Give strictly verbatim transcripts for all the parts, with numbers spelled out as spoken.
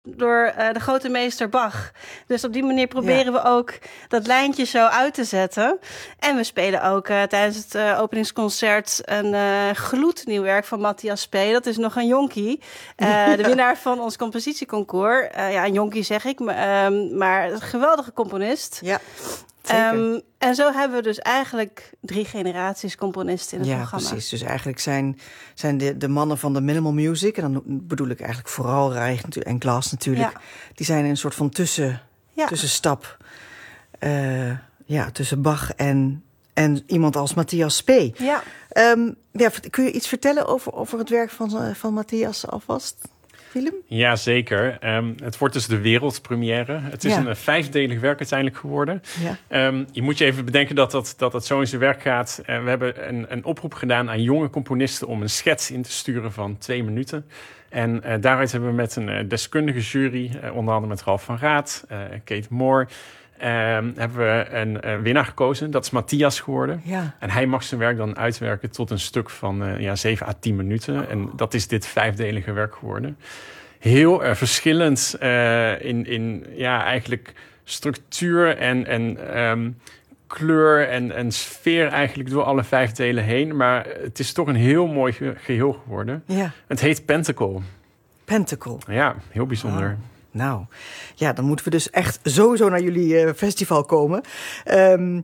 door uh, de grote meester Bach. Dus op die manier proberen ja. we ook dat lijntje zo uit te zetten. En we spelen ook uh, tijdens het uh, openingsconcert een uh, gloednieuw werk van Matthias P. Dat is nog een jonkie. Uh, ja. De winnaar van ons compositieconcours. Uh, ja, een jonkie zeg ik, maar, uh, maar een geweldige componist. Ja. Um, en zo hebben we dus eigenlijk drie generaties componisten in het ja, programma. Ja, precies. Dus eigenlijk zijn, zijn de, de mannen van de minimal music... en dan bedoel ik eigenlijk vooral Reich en Glass natuurlijk... Ja. die zijn een soort van tussen, ja. tussenstap... Uh, ja, tussen Bach en, en iemand als Matthias P. Ja. Um, ja, kun je iets vertellen over, over het werk van, van Matthias alvast? Willem? Ja, zeker. Um, het wordt dus de wereldpremière. Het is ja. een vijfdelig werk uiteindelijk geworden. Ja. Um, je moet je even bedenken dat dat, dat, dat zo in zijn werk gaat. Uh, we hebben een, een oproep gedaan aan jonge componisten... om een schets in te sturen van twee minuten. En uh, daaruit hebben we met een uh, deskundige jury... Uh, onder andere met Ralf van Raat, uh, Kate Moore... Um, hebben we een uh, winnaar gekozen. Dat is Matthias geworden. Ja. En hij mag zijn werk dan uitwerken tot een stuk van uh, ja, zeven à tien minuten. Oh. En dat is dit vijfdelige werk geworden. Heel uh, verschillend uh, in, in ja, eigenlijk structuur en, en um, kleur en, en sfeer eigenlijk door alle vijf delen heen. Maar het is toch een heel mooi ge- geheel geworden. Ja. Het heet Pentacle. Pentacle. Ja, heel bijzonder. Oh. Nou, ja, dan moeten we dus echt sowieso naar jullie uh, festival komen. Um,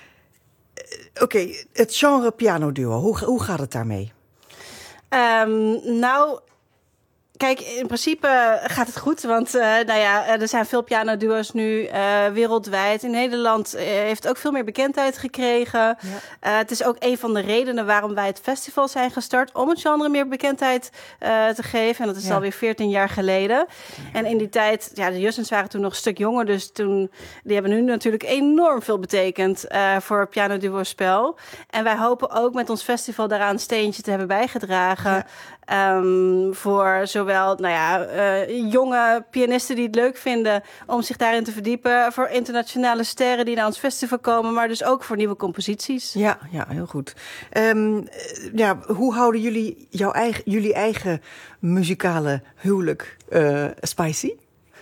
Oké, okay, het genre pianoduo, hoe, hoe gaat het daarmee? Um, nou... Kijk, in principe gaat het goed, want uh, nou ja, er zijn veel pianoduo's nu uh, wereldwijd. In Nederland uh, heeft ook veel meer bekendheid gekregen. Ja. Uh, het is ook een van de redenen waarom wij het festival zijn gestart... om het genre meer bekendheid uh, te geven. En dat is ja. alweer veertien jaar geleden. Ja. En in die tijd, ja, de Jussens waren toen nog een stuk jonger... dus toen, die hebben nu natuurlijk enorm veel betekend uh, voor het pianoduo-spel. En wij hopen ook met ons festival daaraan een steentje te hebben bijgedragen... Ja. Um, voor zowel nou ja, uh, jonge pianisten die het leuk vinden om zich daarin te verdiepen, voor internationale sterren die naar ons festival komen, maar dus ook voor nieuwe composities. Ja, ja, heel goed. Um, ja, hoe houden jullie jouw eigen, jullie eigen muzikale huwelijk uh, spicy?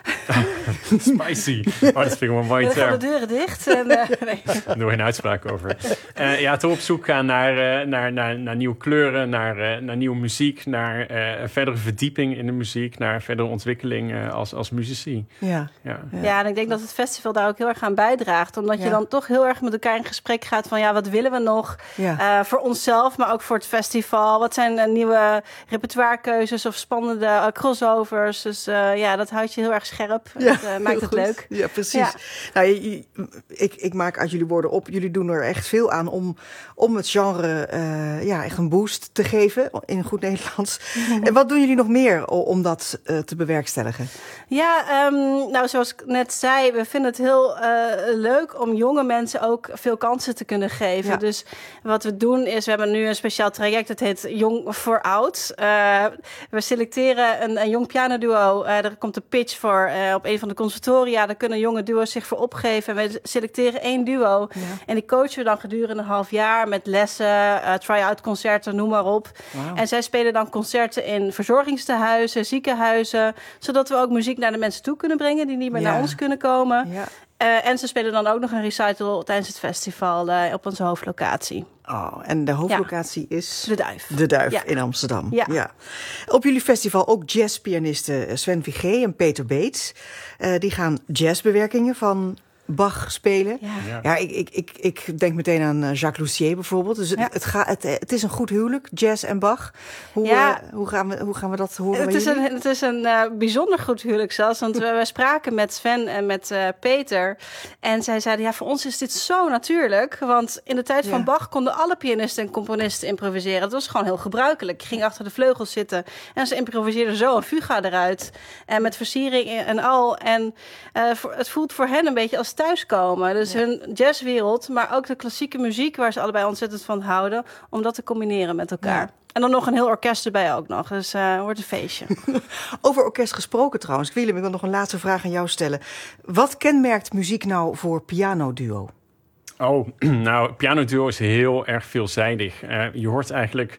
Spicy. Oh, dat vind ik wel mooi. Dan gaan de deuren dicht. En, uh, nee. Daar doen we geen uitspraak over. Uh, ja, toch op zoek gaan naar, uh, naar, naar, naar nieuwe kleuren, naar, uh, naar nieuwe muziek, naar uh, verdere verdieping in de muziek, naar verdere ontwikkeling uh, als, als muzici. Ja. Ja. Ja. ja, en ik denk dat het festival daar ook heel erg aan bijdraagt. Omdat ja. je dan toch heel erg met elkaar in gesprek gaat van ja, wat willen we nog ja. uh, voor onszelf, maar ook voor het festival. Wat zijn uh, nieuwe repertoirekeuzes of spannende uh, crossovers. Dus uh, ja, dat houdt je heel erg scherp. Ja, dat uh, maakt het goed. leuk. Ja, precies. Ja. Nou, je, je, ik, ik maak uit jullie woorden op. Jullie doen er echt veel aan om, om het genre uh, ja, echt een boost te geven. In goed Nederlands. Mm-hmm. En wat doen jullie nog meer om dat uh, te bewerkstelligen? Ja, um, nou zoals ik net zei. We vinden het heel uh, leuk om jonge mensen ook veel kansen te kunnen geven. Ja. Dus wat we doen is, we hebben nu een speciaal traject. Dat heet Jong voor Oud. Uh, we selecteren een, een jong pianoduo. Uh, er komt een pitch voor uh, op een van de conservatoria. Daar kunnen jonge duo's zich voor opgeven. En we selecteren één duo. Ja. En die coachen we dan gedurende een half jaar met lessen, uh, try-out concerten, noem maar op. Wow. En zij spelen dan concerten in verzorgingstehuizen, ziekenhuizen, zodat we ook muziek naar de mensen toe kunnen brengen die niet meer ja. naar ons kunnen komen. Ja. Uh, en ze spelen dan ook nog een recital tijdens het festival uh, op onze hoofdlocatie. Oh, en de hoofdlocatie ja. is? De Duif. De Duif ja. in Amsterdam. Ja. ja. Op jullie festival ook jazzpianisten Sven Vigé en Peter Beets. Uh, die gaan jazzbewerkingen van Bach spelen. Ja, ja. ja ik, ik, ik, ik denk meteen aan Jacques Lussier bijvoorbeeld. Dus ja. het, het, ga, het, het is een goed huwelijk, jazz en Bach. Hoe, ja. uh, hoe, gaan, we, hoe gaan we dat horen? Het is een, het is een uh, bijzonder goed huwelijk zelfs. Want we, we spraken met Sven en met uh, Peter. En zij zeiden, ja, voor ons is dit zo natuurlijk. Want in de tijd ja. van Bach konden alle pianisten en componisten improviseren. Dat was gewoon heel gebruikelijk. Je ging achter de vleugels zitten en ze improviseerden zo een fuga eruit. En met versiering en al. En uh, voor, het voelt voor hen een beetje als thuiskomen. Dus ja. hun jazzwereld, maar ook de klassieke muziek waar ze allebei ontzettend van houden, om dat te combineren met elkaar. Ja. En dan nog een heel orkest erbij ook nog. Dus het uh, wordt een feestje. Over orkest gesproken trouwens. Willem, ik wil nog een laatste vraag aan jou stellen. Wat kenmerkt muziek nou voor pianoduo? Oh, nou, pianoduo is heel erg veelzijdig. Uh, je hoort eigenlijk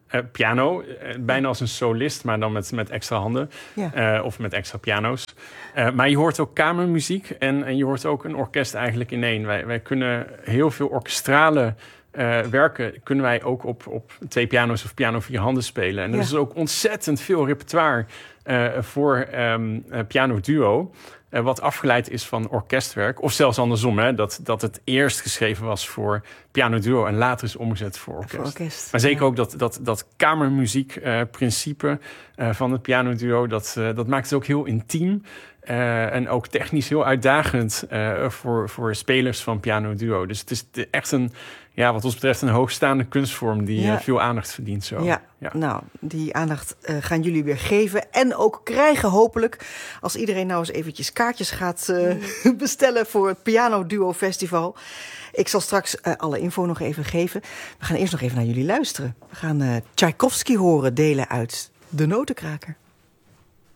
Uh, piano, uh, bijna als een solist, maar dan met, met extra handen. Ja. Uh, of met extra piano's. Uh, maar je hoort ook kamermuziek en, en je hoort ook een orkest eigenlijk in één. Wij, wij kunnen heel veel orkestrale uh, werken... kunnen wij ook op, op twee piano's of piano vier handen spelen. En er ja. is ook ontzettend veel repertoire uh, voor um, uh, piano duo... Uh, wat afgeleid is van orkestwerk. Of zelfs andersom, hè, dat, dat het eerst geschreven was voor piano duo... en later is omgezet voor orkest. Voor orkest maar zeker ja. ook dat, dat, dat kamermuziek-principe uh, uh, van het piano duo... dat, uh, dat maakt het ook heel intiem... Uh, en ook technisch heel uitdagend uh, voor, voor spelers van piano duo. Dus het is echt een, ja, wat ons betreft, een hoogstaande kunstvorm die ja. uh, veel aandacht verdient. Zo. Ja. ja, nou, die aandacht uh, gaan jullie weer geven en ook krijgen hopelijk. Als iedereen nou eens eventjes kaartjes gaat uh, mm. bestellen voor het Piano Duo Festival. Ik zal straks uh, alle info nog even geven. We gaan eerst nog even naar jullie luisteren. We gaan uh, Tchaikovsky horen, delen uit De Notenkraker.